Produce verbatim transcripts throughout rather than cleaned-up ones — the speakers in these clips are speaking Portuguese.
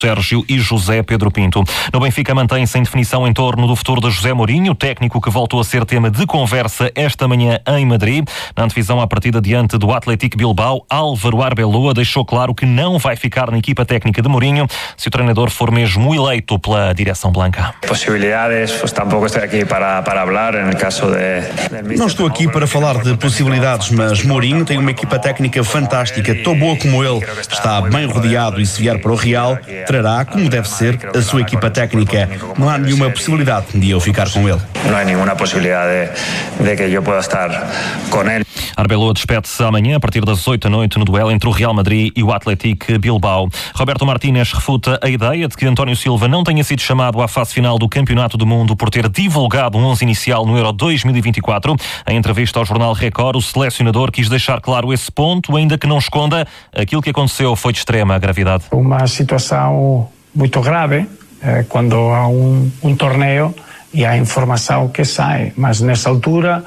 Sérgio e José Pedro Pinto. No Benfica mantém-se em definição em torno do futuro de José Mourinho, técnico que voltou a ser tema de conversa esta manhã em Madrid. Na antevisão à partida diante do Athletic Bilbao, Álvaro Arbeloa deixou claro que não vai ficar na equipa técnica de Mourinho se o treinador for mesmo eleito pela direção blanca. Possibilidades, pues tampoco estou aqui para, para falar, no caso de... Não estou aqui para falar de possibilidades, mas Mourinho tem uma equipa técnica fantástica, tão boa como ele, está bem rodeado e se vier para o Real, trará, como deve ser, a sua equipa técnica. Não há nenhuma possibilidade de eu ficar com ele. Não há nenhuma possibilidade de, de que eu possa estar com ele. Arbeloa despede-se amanhã a partir das oito da noite no duelo entre o Real Madrid e o Athletic Bilbao. Roberto Martínez refuta a ideia de que António Silva não tenha sido chamado à fase final do Campeonato do Mundo por ter divulgado um onze inicial no Euro dois mil e vinte e quatro. Em entrevista ao jornal Record, o selecionador quis deixar claro esse ponto, ainda que não esconda aquilo que aconteceu foi de extrema gravidade. Uma situação muito grave eh, quando há um, um torneio e há informação que sai, mas nessa altura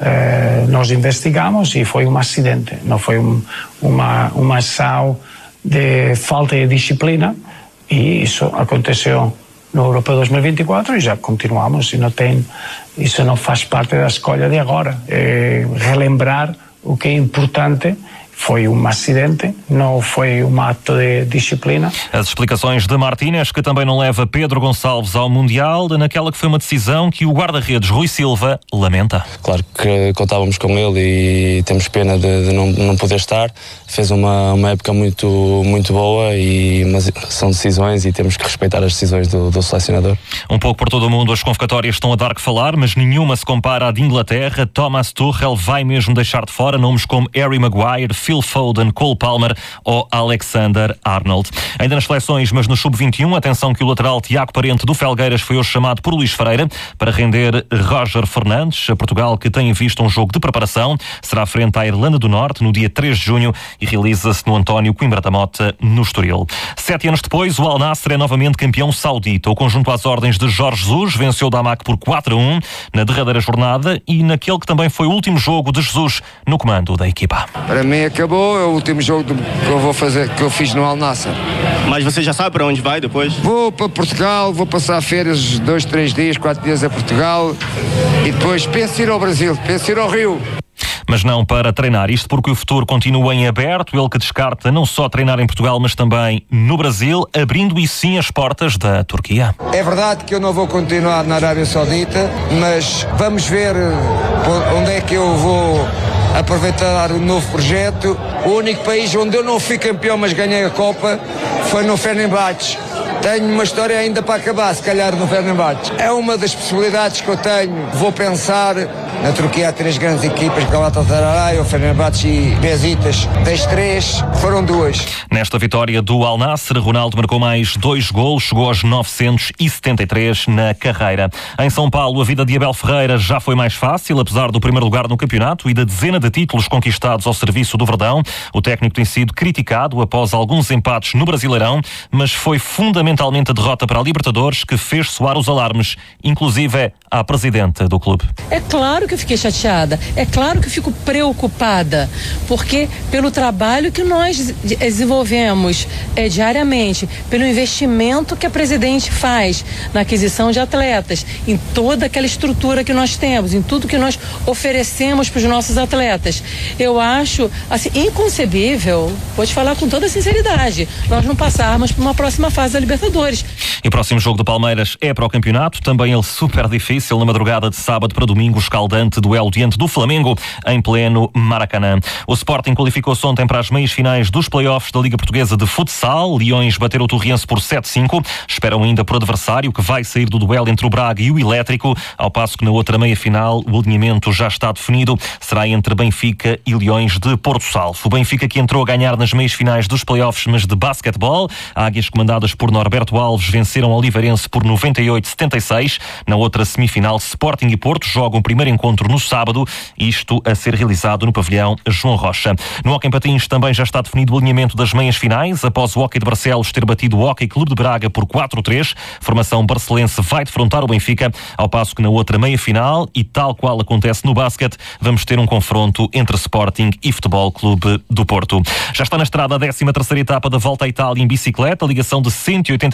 eh, nós investigamos e foi um acidente, não foi um, uma, uma ação de falta de disciplina, e isso aconteceu no Europeu dois mil e vinte e quatro e já continuamos, e não tem, isso não faz parte da escolha de agora. É relembrar o que é importante. Foi um acidente, não foi um ato de disciplina. As explicações de Martínez, que também não leva Pedro Gonçalves ao Mundial, naquela que foi uma decisão que o guarda-redes Rui Silva lamenta. Claro que contávamos com ele e temos pena de, de não, não poder estar. Fez uma, uma época muito, muito boa, e, mas são decisões e temos que respeitar as decisões do, do selecionador. Um pouco por todo o mundo as convocatórias estão a dar que falar, mas nenhuma se compara à de Inglaterra. Thomas Tuchel vai mesmo deixar de fora nomes como Harry Maguire, Phil Foden, Cole Palmer ou Alexander Arnold. Ainda nas seleções, mas no sub vinte e um, atenção que o lateral Tiago Parente do Felgueiras foi hoje chamado por Luís Freire para render Roger Fernandes. A Portugal, que tem visto um jogo de preparação, será frente à Irlanda do Norte no dia três de junho e realiza-se no António Coimbra da Mota, no Estoril. Sete anos depois, o Al Nassr é novamente campeão saudita. O conjunto às ordens de Jorge Jesus venceu o Damac por quatro a um na derradeira jornada e naquele que também foi o último jogo de Jesus no comando da equipa. Para mim acabou, é o último jogo que eu vou fazer, que eu fiz no Al Nassr. Mas você já sabe para onde vai depois? Vou para Portugal, vou passar férias dois, três dias, quatro dias a Portugal e depois penso ir ao Brasil, penso ir ao Rio. Mas não para treinar, isto porque o futuro continua em aberto, ele que descarta não só treinar em Portugal, mas também no Brasil, abrindo e sim as portas da Turquia. É verdade que eu não vou continuar na Arábia Saudita, mas vamos ver onde é que eu vou aproveitar o novo projeto. O único país onde eu não fui campeão, mas ganhei a Copa, foi no Fenerbahçe. Tenho uma história ainda para acabar, se calhar, no Fenerbahçe. É uma das possibilidades que eu tenho. Vou pensar. Na Turquia há três grandes equipas, Galatasaray, o Fenerbahçe e Besiktas. Das três, foram duas. Nesta vitória do Al Nassr, Ronaldo marcou mais dois golos, chegou aos novecentos e setenta e três na carreira. Em São Paulo, a vida de Abel Ferreira já foi mais fácil, apesar do primeiro lugar no campeonato e da dezena de títulos conquistados ao serviço do Verdão. O técnico tem sido criticado após alguns empates no Brasileirão, mas foi fundamentalmente a derrota para a Libertadores que fez soar os alarmes, inclusive à presidente do clube. É claro que eu fiquei chateada, é claro que eu fico preocupada, porque pelo trabalho que nós desenvolvemos é, diariamente, pelo investimento que a presidente faz na aquisição de atletas, em toda aquela estrutura que nós temos, em tudo que nós oferecemos para os nossos atletas. Eu acho assim, inconcebível, vou te falar com toda sinceridade, nós não passarmos para uma próxima fase da Libertadores. E o próximo jogo do Palmeiras é para o campeonato, também ele super difícil, na madrugada de sábado para domingo, escaldante duelo diante do Flamengo em pleno Maracanã. O Sporting qualificou-se ontem para as meias finais dos playoffs da Liga Portuguesa de Futsal. Leões bateram o Torriense por sete a cinco. Esperam ainda por adversário que vai sair do duelo entre o Braga e o Elétrico, ao passo que na outra meia final o alinhamento já está definido. Será entre Benfica e Leões de Porto Salvo. O Benfica que entrou a ganhar nas meias finais dos playoffs, mas de basquetebol. Águias comandadas por Norberto Alves venceram o Oliveirense por noventa e oito a setenta e seis. Na outra semifinal, Sporting e Porto jogam o primeiro encontro no sábado, isto a ser realizado no pavilhão João Rocha. No Hóquei em Patins também já está definido o alinhamento das meias finais, após o Hóquei de Barcelos ter batido o Hóquei Clube de Braga por quatro a três. Formação barcelense vai defrontar o Benfica, ao passo que na outra meia final, e tal qual acontece no basquete, vamos ter um confronto entre Sporting e Futebol Clube do Porto. Já está na estrada a décima terceira etapa da Volta à Itália em bicicleta, ligação de cento e oitenta